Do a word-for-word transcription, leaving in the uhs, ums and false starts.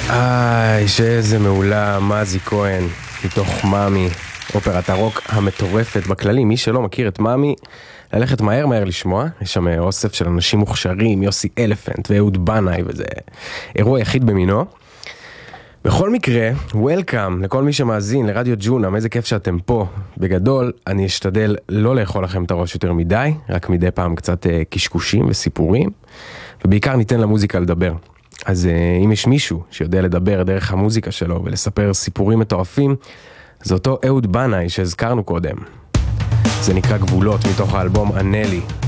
איי, שאיזה מעולה, מזי כהן, מתוך מאמי, אופרת הרוק המטורפת בכללי. מי שלא מכיר את מאמי, ללכת מהר מהר לשמוע. יש שם אוסף של אנשים מוכשרים, יוסי אלפנט ואהוד בנאי, וזה אירוע יחיד במינו. בכל מקרה, וולקאם לכל מי שמאזין לרדיו ג'ונם, איזה כיף שאתם פה. בגדול, אני אשתדל לא לאכול לכם את הראש יותר מדי, רק מדי פעם קצת קשקושים וסיפורים, ובעיקר ניתן למוזיקה לדבר. אז אם יש מישהו שיודע לדבר דרך המוזיקה שלו ולספר סיפורים מטורפים, זה אותו אהוד בנאי שהזכרנו קודם. זה נקרא גבולות מתוך האלבום אנלי.